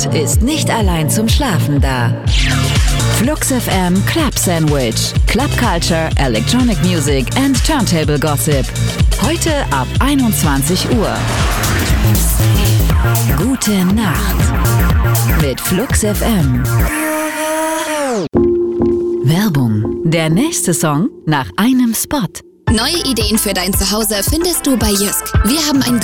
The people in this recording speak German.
Nacht ist nicht allein zum Schlafen da. Flux FM Club Sandwich. Club Culture, Electronic Music and Turntable Gossip. Heute ab 21 Uhr. Gute Nacht mit Flux FM. Werbung. Der nächste Song nach einem Spot. Neue Ideen für dein Zuhause findest du bei Jysk. Wir haben ein